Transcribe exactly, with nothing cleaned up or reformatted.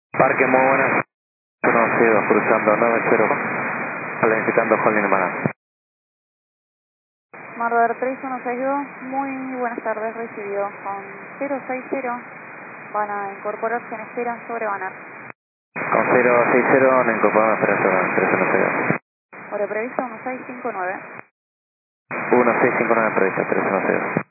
Parque, muy buenas. Conocido, cruzando nueve cero, planificando Holding Hermana. Marder tres uno seis dos, muy buenas tardes, recibido con cero seis cero, van a incorporarse en espera sobre Banner. Con cero seis cero nos incorporamos a espera tres uno cero. Hora prevista uno seis cinco nueve. uno seis cinco nueve prevista tres uno cero.